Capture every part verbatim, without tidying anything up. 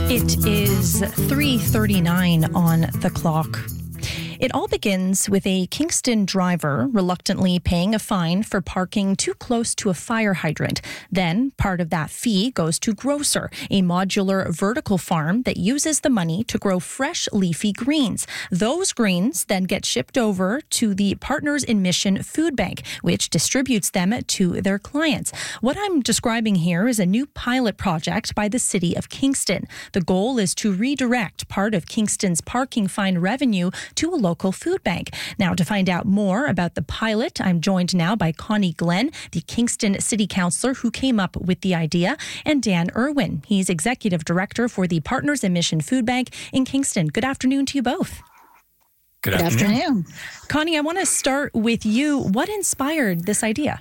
It is three thirty-nine on the clock. It all begins with a Kingston driver reluctantly paying a fine for parking too close to a fire hydrant. Then part of that fee goes to Grocer, a modular vertical farm that uses the money to grow fresh leafy greens. Those greens then get shipped over to the Partners in Mission Food Bank, which distributes them to their clients. What I'm describing here is a new pilot project by the City of Kingston. The goal is to redirect part of Kingston's parking fine revenue to a local food bank. Now, to find out more about the pilot, I'm joined now by Connie Glenn, the Kingston City Councillor who came up with the idea, and Dan Irwin. He's Executive Director for the Partners in Mission Food Bank in Kingston. Good afternoon to you both. Good afternoon. Good afternoon. Connie, I want to start with you. What inspired this idea?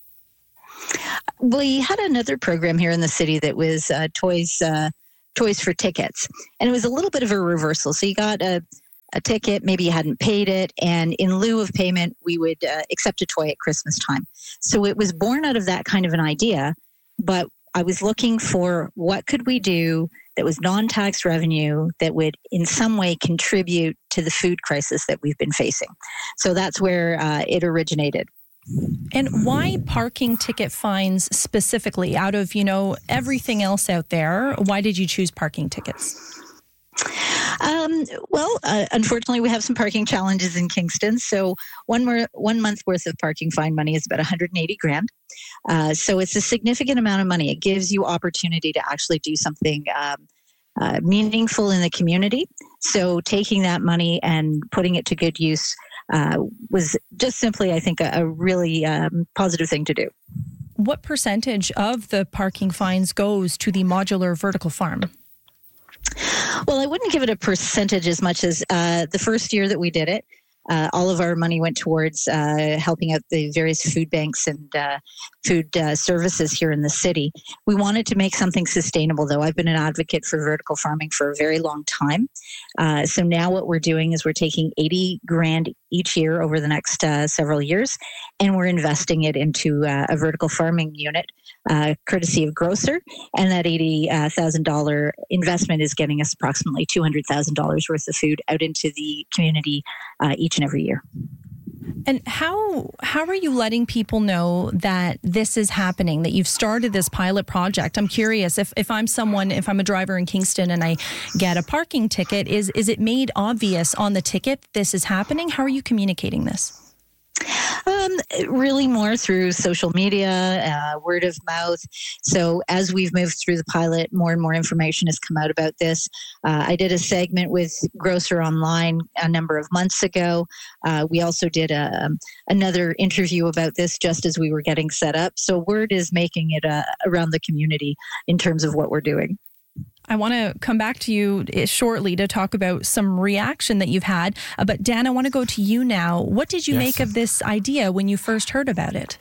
We had another program here in the city that was uh, Toys uh, Toys for Tickets, and it was a little bit of a reversal. So you got a a ticket, maybe you hadn't paid it, and in lieu of payment, we would uh, accept a toy at Christmas time. So it was born out of that kind of an idea, but I was looking for what could we do that was non-tax revenue that would in some way contribute to the food crisis that we've been facing. So that's where uh, it originated. And why parking ticket fines specifically? Out of, you know, everything else out there, why did you choose parking tickets? Um, well, uh, unfortunately, we have some parking challenges in Kingston. So one more one month worth of parking fine money is about one hundred eighty grand. Uh, so it's a significant amount of money. It gives you opportunity to actually do something um, uh, meaningful in the community. So taking that money and putting it to good use uh, was just simply, I think, a, a really um, positive thing to do. What percentage of the parking fines goes to the modular vertical farm? Well, I wouldn't give it a percentage as much as uh, the first year that we did it. Uh, all of our money went towards uh, helping out the various food banks and uh, food uh, services here in the city. We wanted to make something sustainable, though. I've been an advocate for vertical farming for a very long time. Uh, so now what we're doing is we're taking eighty grand each year over the next uh, several years, and we're investing it into uh, a vertical farming unit, uh, courtesy of Grocer. And that eighty thousand dollars investment is getting us approximately two hundred thousand dollars worth of food out into the community uh, each and every year. And how how are you letting people know that this is happening, that you've started this pilot project? I'm curious, if, if I'm someone, if I'm a driver in Kingston and I get a parking ticket, is, is it made obvious on the ticket this is happening? How are you communicating this? Um, really more through social media, uh, word of mouth. So as we've moved through the pilot, more and more information has come out about this. Uh, I did a segment with Grocer Online a number of months ago. Uh, we also did a, um, another interview about this just as we were getting set up. So word is making it uh, around the community in terms of what we're doing. I want to come back to you shortly to talk about some reaction that you've had. Uh, but Dan, I want to go to you now. What did you yes. make of this idea when you first heard about it?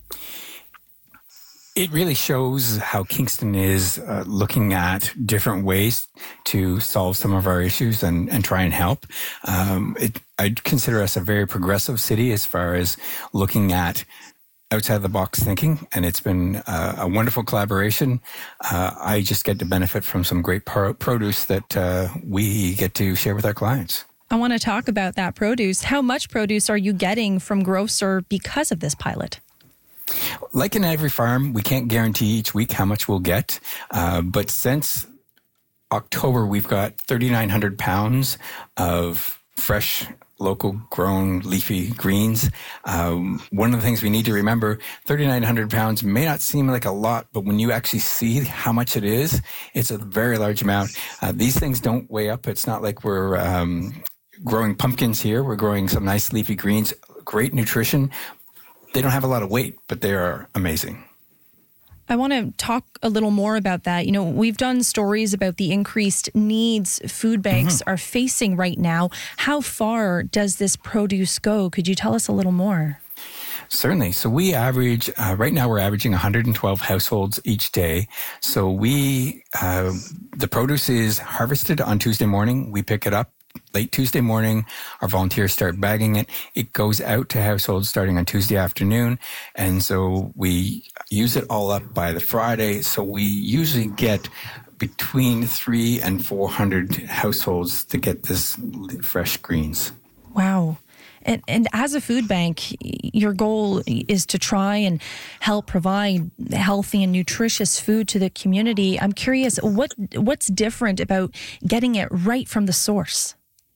It really shows how Kingston is uh, looking at different ways to solve some of our issues and, and try and help. Um, it, I'd consider us a very progressive city as far as looking at outside the box thinking, and it's been uh, a wonderful collaboration. Uh, I just get to benefit from some great pro- produce that uh, we get to share with our clients. I want to talk about that produce. How much produce are you getting from Grocer because of this pilot? Like in every farm, we can't guarantee each week how much we'll get, uh, but since October, we've got thirty-nine hundred pounds of fresh local grown leafy greens. Um, one of the things we need to remember, thirty-nine hundred pounds may not seem like a lot, but when you actually see how much it is, it's a very large amount. Uh, these things don't weigh up. It's not like we're um, growing pumpkins here. We're growing some nice leafy greens, great nutrition. They don't have a lot of weight, but they are amazing. I want to talk a little more about that. You know, we've done stories about the increased needs food banks mm-hmm. are facing right now. How far does this produce go? Could you tell us a little more? Certainly. So we average, uh, right now we're averaging one hundred twelve households each day. So we, uh, the produce is harvested on Tuesday morning. We pick it up late Tuesday morning. Our volunteers start bagging it. It goes out to households starting on Tuesday afternoon. And so we use it all up by the Friday. So we usually get between three and four hundred households to get this fresh greens. Wow. And, and as a food bank, your goal is to try and help provide healthy and nutritious food to the community. I'm curious, what what's different about getting it right from the source?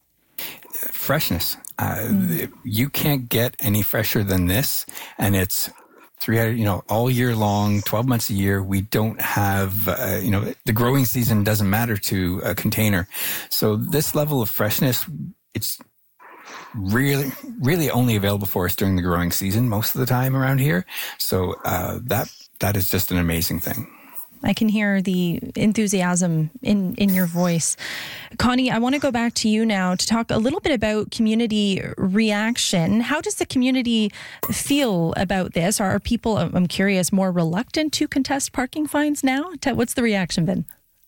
Freshness. Uh, mm. You can't get any fresher than this, and it's three hundred, you know, all year long, twelve months a year. We don't have, uh, you know, the growing season doesn't matter to a container. So this level of freshness, it's really, really only available for us during the growing season most of the time around here. So uh, that that is just an amazing thing. I can hear the enthusiasm in, in your voice. Connie, I want to go back to you now to talk a little bit about community reaction. How does the community feel about this? Are people, I'm curious, more reluctant to contest parking fines now? What's the reaction been?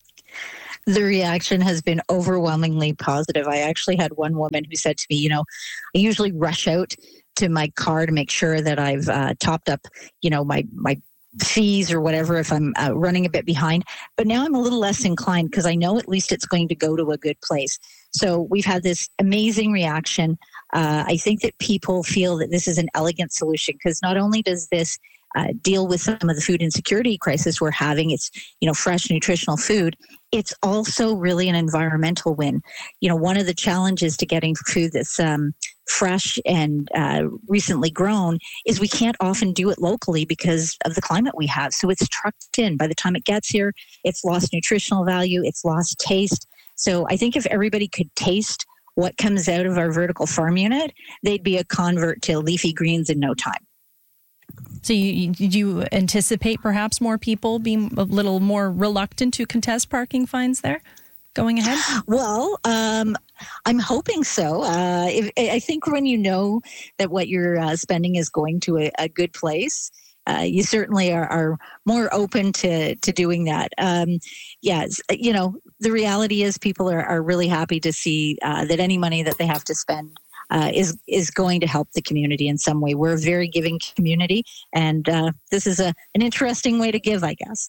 The reaction has been overwhelmingly positive. I actually had one woman who said to me, you know, I usually rush out to my car to make sure that I've uh, topped up, you know, my, my fees or whatever if I'm uh, running a bit behind. But now I'm a little less inclined because I know at least it's going to go to a good place. So we've had this amazing reaction. Uh, I think that people feel that this is an elegant solution because not only does this uh, deal with some of the food insecurity crisis we're having, it's, you know, fresh nutritional food. It's also really an environmental win. You know, one of the challenges to getting food that's um, fresh and uh, recently grown is we can't often do it locally because of the climate we have. So it's trucked in. By the time it gets here, it's lost nutritional value, it's lost taste. So I think if everybody could taste what comes out of our vertical farm unit, they'd be a convert to leafy greens in no time. So you, you anticipate perhaps more people being a little more reluctant to contest parking fines there going ahead? Well, um, I'm hoping so. Uh, if, I think when you know that what you're uh, spending is going to a, a good place, uh, you certainly are, are more open to, to doing that. Um, yes, you know, the reality is people are, are really happy to see uh, that any money that they have to spend Uh, is is going to help the community in some way. We're a very giving community, and uh, this is a an interesting way to give, I guess.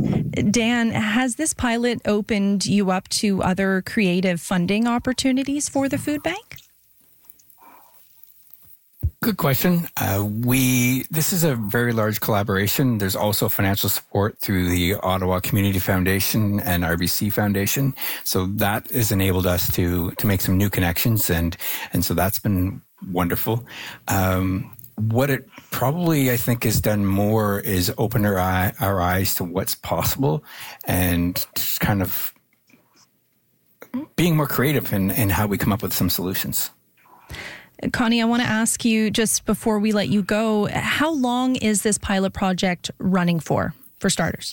Dan, has this pilot opened you up to other creative funding opportunities for the food bank? Good question. Uh, we this is a very large collaboration. There's also financial support through the Ottawa Community Foundation and R B C Foundation. So that has enabled us to to make some new connections, and and so that's been wonderful. Um, what it probably I think has done more is open our eye, our eyes to what's possible, and just kind of being more creative in, in how we come up with some solutions. Connie, I want to ask you just before we let you go, how long is this pilot project running for, for starters?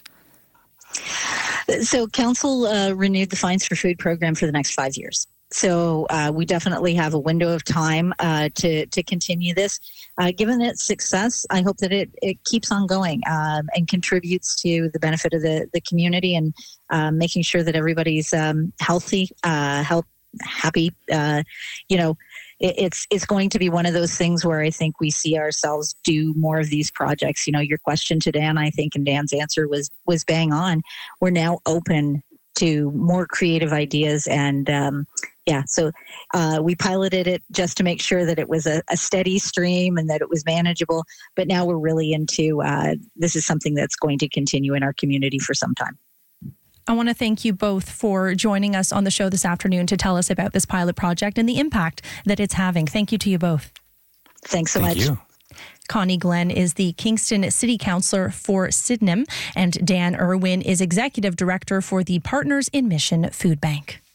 So council uh, renewed the Fines for Food program for the next five years. So uh, we definitely have a window of time uh, to, to continue this. Uh, given its success, I hope that it, it keeps on going um, and contributes to the benefit of the, the community and uh, making sure that everybody's um, healthy, uh, health, happy, uh, you know, It's it's going to be one of those things where I think we see ourselves do more of these projects. You know, your question to Dan, I think, and Dan's answer was was bang on. We're now open to more creative ideas, and um, yeah, so uh, we piloted it just to make sure that it was a, a steady stream and that it was manageable. But now we're really into uh, this is something that's going to continue in our community for some time. I want to thank you both for joining us on the show this afternoon to tell us about this pilot project and the impact that it's having. Thank you to you both. Thanks so Thank much. You. Connie Glenn is the Kingston City Councillor for Sydenham, and Dan Irwin is Executive Director for the Partners in Mission Food Bank.